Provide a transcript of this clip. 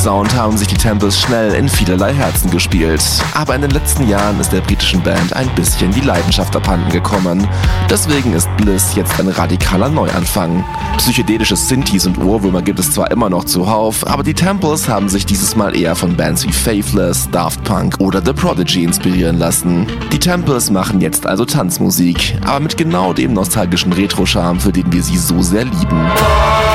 Sound haben sich die Temples schnell in vielerlei Herzen gespielt. Aber in den letzten Jahren ist der britischen Band ein bisschen die Leidenschaft abhanden gekommen. Deswegen ist Bliss jetzt ein radikaler Neuanfang. Psychedelische Synthes und Ohrwürmer gibt es zwar immer noch zuhauf, aber die Temples haben sich dieses Mal eher von Bands wie Faithless, Daft Punk oder The Prodigy inspirieren lassen. Die Temples machen jetzt also Tanzmusik, aber mit genau dem nostalgischen Retro-Charme, für den wir sie so sehr lieben.